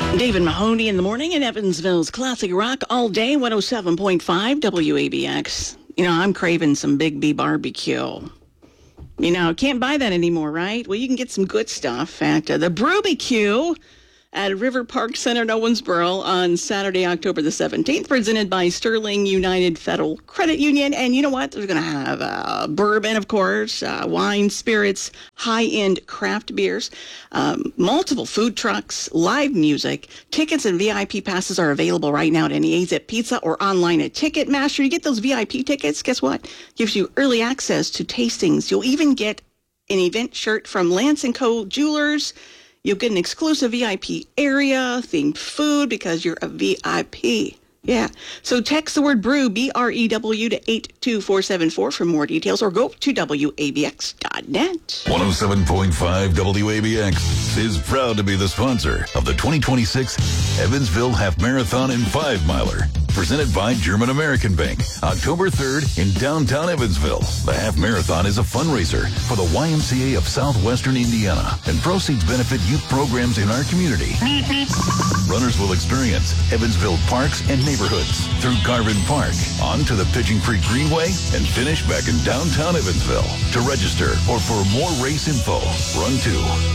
David Mahoney in the morning in Evansville's Classic Rock all day, 107.5 WABX. You know, I'm craving some Big B barbecue. You know, can't buy that anymore, right? Well, you can get some good stuff at the BBQ at River Park Center in Owensboro on Saturday, October the 17th, presented by Sterling United Federal Credit Union. And you know what? They're going to have bourbon, of course, wine, spirits, high-end craft beers, multiple food trucks, live music. Tickets and VIP passes are available right now at any AZIP Pizza or online at Ticketmaster. You get those VIP tickets, guess what? Gives you early access to tastings. You'll even get an event shirt from Lance & Co. Jewelers. You'll get an exclusive VIP area, themed food, because you're a VIP. Yeah. So text the word BREW, B-R-E-W, to 82474 for more details, or go to WABX.net. 107.5 WABX is proud to be the sponsor of the 2026 Evansville Half Marathon and 5-Miler. Presented by German American Bank, October 3rd in downtown Evansville. The Half Marathon is a fundraiser for the YMCA of Southwestern Indiana, and proceeds benefit youth programs in our community. Runners will experience Evansville parks and neighborhoods through Garvin Park, on to the Pigeon Creek Greenway, and finish back in downtown Evansville. To register or for more race info, run to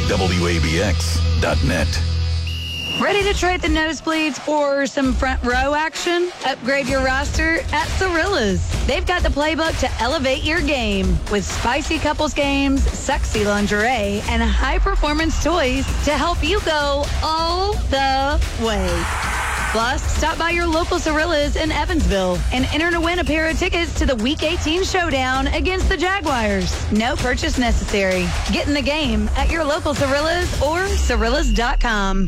WABX.net. Ready to trade the nosebleeds for some front row action? Upgrade your roster at Cirilla's. They've got the playbook to elevate your game with spicy couples games, sexy lingerie, and high-performance toys to help you go all the way. Plus, stop by your local Cirilla's in Evansville and enter to win a pair of tickets to the Week 18 showdown against the Jaguars. No purchase necessary. Get in the game at your local Cirilla's or Cirillas.com.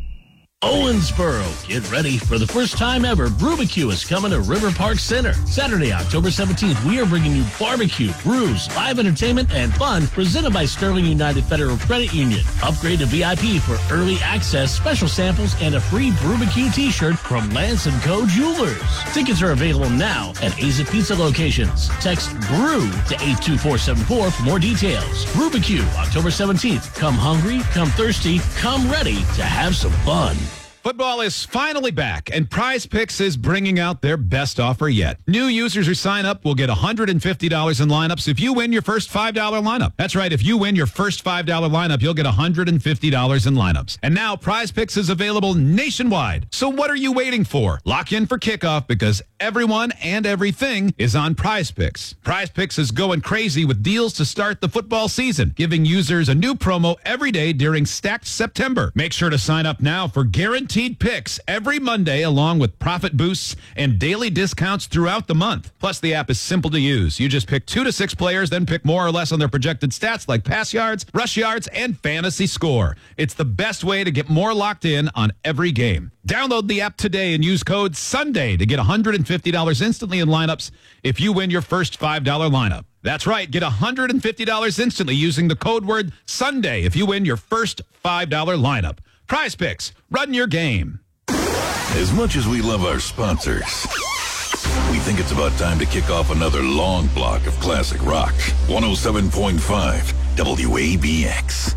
Owensboro, get ready for the first time ever. BBQ is coming to River Park Center. Saturday, October 17th, we are bringing you barbecue, brews, live entertainment, and fun presented by Sterling United Federal Credit Union. Upgrade to VIP for early access, special samples, and a free BBQ t-shirt from Lance & Co. Jewelers. Tickets are available now at AZIP Pizza locations. Text BREW to 82474 for more details. BBQ, October 17th. Come hungry, come thirsty, come ready to have some fun. Football is finally back, and Prize Picks is bringing out their best offer yet. New users who sign up will get $150 in lineups if you win your first $5 lineup. That's right, if you win your first $5 lineup, you'll get $150 in lineups. And now Prize Picks is available nationwide. So what are you waiting for? Lock in for kickoff, because everyone and everything is on Prize Picks. Prize Picks is going crazy with deals to start the football season, giving users a new promo every day during Stacked September. Make sure to sign up now for guaranteed picks every Monday, along with profit boosts and daily discounts throughout the month. Plus, the app is simple to use. You just pick 2 to 6 players, then pick more or less on their projected stats like pass yards, rush yards, and fantasy score. It's the best way to get more locked in on every game. Download the app today and use code SUNDAY to get $150 instantly in lineups if you win your first $5 lineup. That's right, get $150 instantly using the code word SUNDAY if you win your first $5 lineup. Prize Picks, run your game. As much as we love our sponsors, we think it's about time to kick off another long block of classic rock. 107.5 WABX.